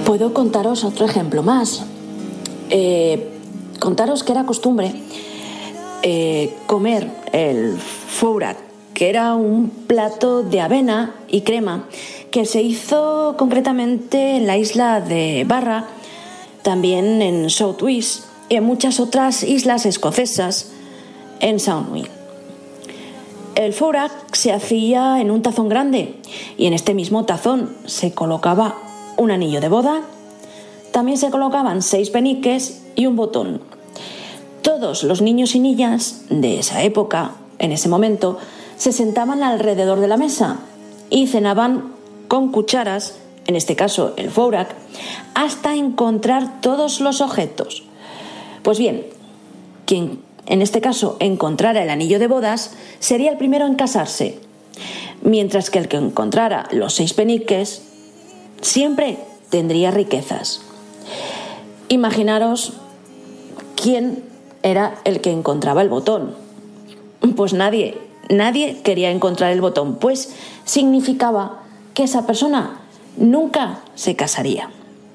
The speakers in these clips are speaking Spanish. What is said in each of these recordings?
Puedo contaros otro ejemplo más. Contaros que era costumbre comer el fourat, que era un plato de avena y crema que se hizo concretamente en la isla de Barra, también en Southwest y en muchas otras islas escocesas en Soundwing. El fourat se hacía en un tazón grande y en este mismo tazón se colocaba un anillo de boda, también se colocaban 6 peniques y un botón. Todos los niños y niñas de esa época, en ese momento, se sentaban alrededor de la mesa y cenaban con cucharas, en este caso el fourat, hasta encontrar todos los objetos. Pues bien, quien en este caso encontrara el anillo de bodas sería el primero en casarse, mientras que el que encontrara los 6 peniques siempre tendría riquezas. Imaginaros quién era el que encontraba el botón. Pues nadie quería encontrar el botón, pues significaba que esa persona nunca se casaría.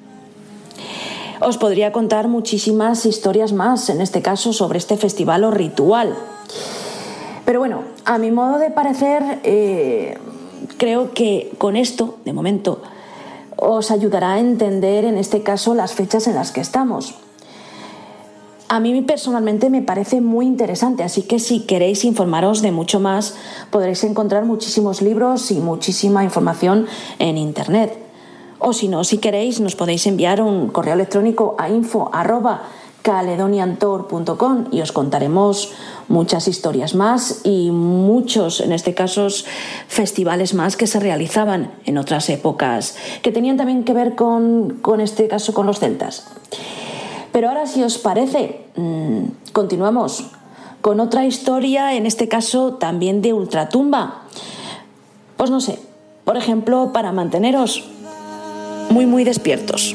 Os podría contar muchísimas historias más, en este caso sobre este festival o ritual. Pero bueno, a mi modo de parecer, creo que con esto, de momento, os ayudará a entender en este caso las fechas en las que estamos. A mí personalmente me parece muy interesante, así que si queréis informaros de mucho más, podréis encontrar muchísimos libros y muchísima información en internet. O si no, si queréis, nos podéis enviar un correo electrónico a info@caledoniantour.com y os contaremos muchas historias más y muchos, en este caso, festivales más que se realizaban en otras épocas, que tenían también que ver con este caso, con los celtas. Pero ahora, si os parece, continuamos con otra historia, en este caso también de ultratumba. Pues no sé, por ejemplo, para manteneros muy despiertos.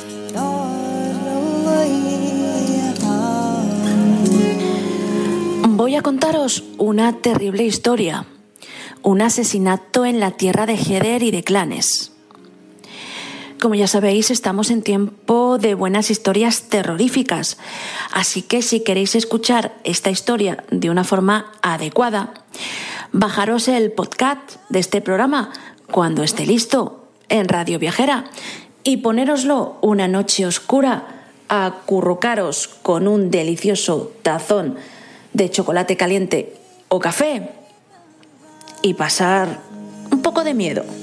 Voy a contaros una terrible historia, un asesinato en la tierra de Heder y de clanes. Como ya sabéis, estamos en tiempo de buenas historias terroríficas, así que si queréis escuchar esta historia de una forma adecuada, bajaros el podcast de este programa cuando esté listo en Radio Viajera y ponéroslo una noche oscura, acurrucaros con un delicioso tazón de chocolate caliente o café y pasar un poco de miedo.